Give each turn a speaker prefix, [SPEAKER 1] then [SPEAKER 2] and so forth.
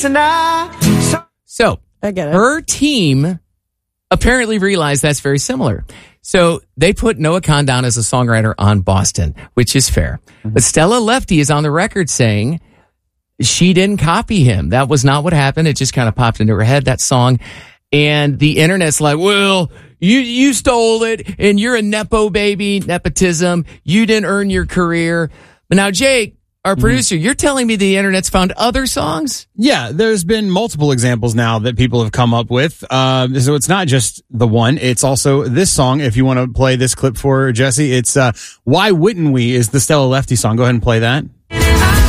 [SPEAKER 1] So
[SPEAKER 2] I get it.
[SPEAKER 1] her team apparently realized that's very similar. So they put Noah Kahan down as a songwriter on Boston, which is fair. But Stella Lefty is on the record saying she didn't copy him. That was not what happened. It just kind of popped into her head, that song. And the internet's like, well, you stole it and you're a Nepo baby, nepotism. You didn't earn your career. But now, Jake, our producer, you're telling me the internet's found other songs?
[SPEAKER 3] Yeah, there's been multiple examples now that people have come up with. So it's not just the one. It's also this song. If you want to play this clip for Jesse, it's Why Wouldn't We is the Stella Lefty song. Go ahead and play that.